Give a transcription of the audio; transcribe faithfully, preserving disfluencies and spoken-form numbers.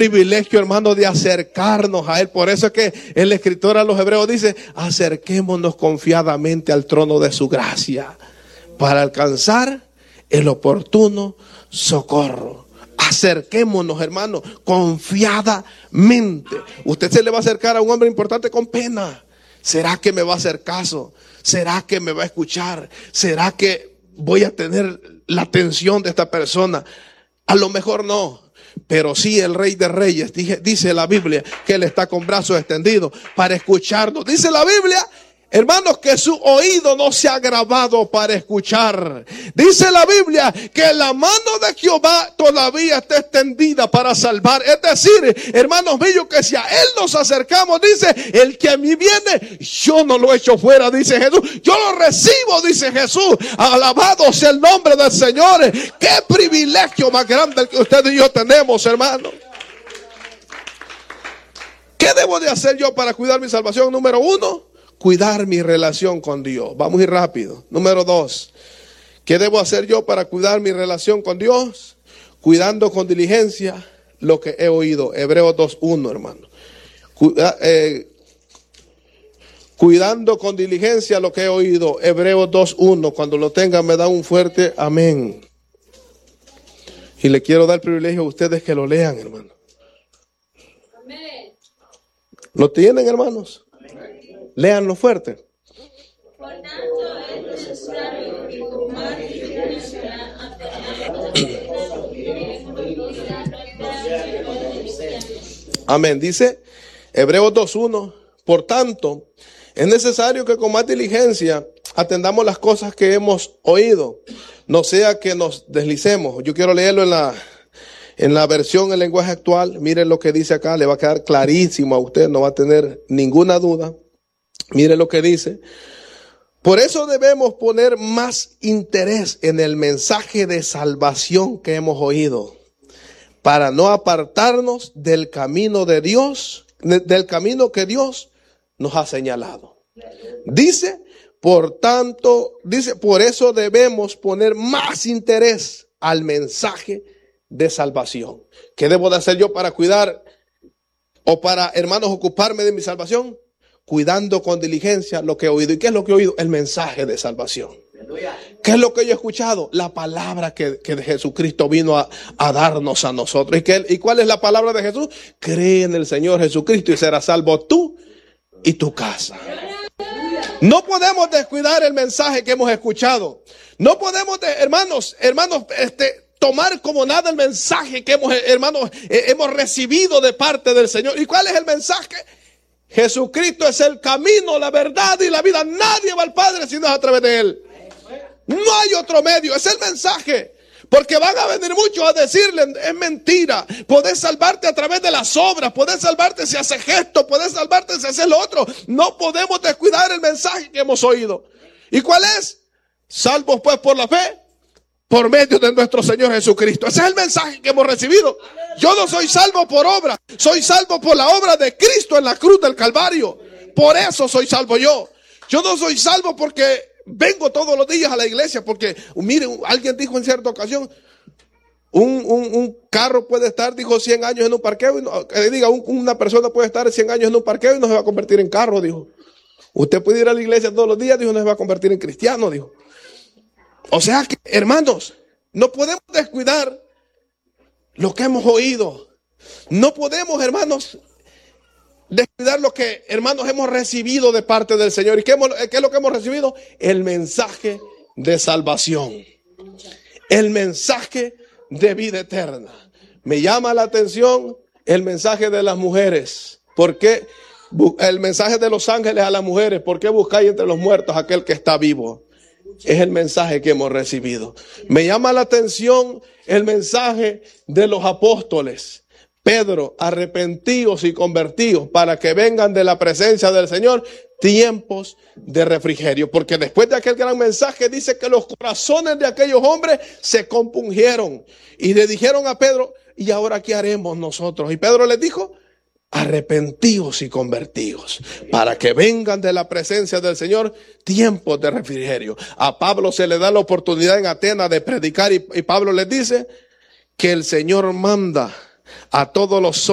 privilegio, hermano, de acercarnos a Él. Por eso es que el escritor a los hebreos dice, acerquémonos confiadamente al trono de su gracia para alcanzar el oportuno socorro. Acerquémonos, hermano, confiadamente. Usted se le va a acercar a un hombre importante con pena. ¿Será que me va a hacer caso? ¿Será que me va a escuchar? ¿Será que voy a tener la atención de esta persona? A lo mejor no, pero sí el Rey de Reyes, dice, dice la Biblia, que Él está con brazos extendidos para escucharnos. Dice la Biblia, hermanos, que su oído no se ha grabado para escuchar. Dice la Biblia que la mano de Jehová todavía está extendida para salvar. Es decir, hermanos míos, que si a Él nos acercamos, dice, el que a mí viene, yo no lo echo fuera, dice Jesús. Yo lo recibo, dice Jesús. Alabado sea el nombre del Señor. Qué privilegio más grande el que usted y yo tenemos, hermano. ¿Qué debo de hacer yo para cuidar mi salvación? Número uno, cuidar mi relación con Dios. Vamos a ir rápido. Número dos, ¿qué debo hacer yo para cuidar mi relación con Dios? Cuidando con diligencia lo que he oído. Hebreos dos uno, hermano. Cuida, eh, cuidando con diligencia lo que he oído. Hebreos dos uno. Cuando lo tengan me da un fuerte amén. Y le quiero dar el privilegio a ustedes que lo lean, hermano. Amén. ¿Lo tienen, hermanos? Léanlo fuerte. Por tanto, es necesario que con más diligencia amén. Dice Hebreos dos uno. Por tanto, es necesario que con más diligencia atendamos las cosas que hemos oído, no sea que nos deslicemos. Yo quiero leerlo en la en la versión en lenguaje actual. Miren lo que dice acá, le va a quedar clarísimo a usted, no va a tener ninguna duda. Mire lo que dice. Por eso debemos poner más interés en el mensaje de salvación que hemos oído, para no apartarnos del camino de Dios, del camino que Dios nos ha señalado. Dice, por tanto, dice, por eso debemos poner más interés al mensaje de salvación. ¿Qué debo de hacer yo para cuidar o para, hermanos, ocuparme de mi salvación? Cuidando con diligencia lo que he oído. ¿Y qué es lo que he oído? El mensaje de salvación. ¿Qué es lo que yo he escuchado? La palabra que, que Jesucristo vino a, a darnos a nosotros. ¿Y, que, ¿Y cuál es la palabra de Jesús? Cree en el Señor Jesucristo y serás salvo tú y tu casa. No podemos descuidar el mensaje que hemos escuchado. No podemos, de, hermanos, hermanos, este, tomar como nada el mensaje que hemos, hermanos, eh, hemos recibido de parte del Señor. ¿Y cuál es el mensaje? Jesucristo es el camino, la verdad y la vida. Nadie va al Padre si no es a través de Él. No hay otro medio. Es el mensaje. Porque van a venir muchos a decirle, es mentira. Podés salvarte a través de las obras. Podés salvarte si haces gesto. Podés salvarte si haces lo otro. No podemos descuidar el mensaje que hemos oído. ¿Y cuál es? Salvos pues por la fe, por medio de nuestro Señor Jesucristo. Ese es el mensaje que hemos recibido. Yo no soy salvo por obra, soy salvo por la obra de Cristo en la cruz del Calvario. Por eso soy salvo yo. Yo no soy salvo porque vengo todos los días a la iglesia, porque, miren, alguien dijo en cierta ocasión, un, un, un carro puede estar, dijo, cien años en un parqueo, y no, eh, diga, un, una persona puede estar cien años en un parqueo y no se va a convertir en carro, dijo. Usted puede ir a la iglesia todos los días, dijo, no se va a convertir en cristiano, dijo. O sea que, hermanos, no podemos descuidar lo que hemos oído. No podemos, hermanos, descuidar lo que, hermanos, hemos recibido de parte del Señor. ¿Y qué, hemos, qué es lo que hemos recibido? El mensaje de salvación. El mensaje de vida eterna. Me llama la atención el mensaje de las mujeres. ¿Por qué? El mensaje de los ángeles a las mujeres. ¿Por qué buscáis entre los muertos aquel que está vivo? Es el mensaje que hemos recibido. Me llama la atención el mensaje de los apóstoles. Pedro, arrepentíos y convertíos para que vengan de la presencia del Señor tiempos de refrigerio. Porque después de aquel gran mensaje dice que los corazones de aquellos hombres se compungieron y le dijeron a Pedro, ¿y ahora qué haremos nosotros? Y Pedro les dijo, arrepentíos y convertíos para que vengan de la presencia del Señor tiempos de refrigerio. A Pablo se le da la oportunidad en Atenas de predicar y, y Pablo les dice que el Señor manda a todos los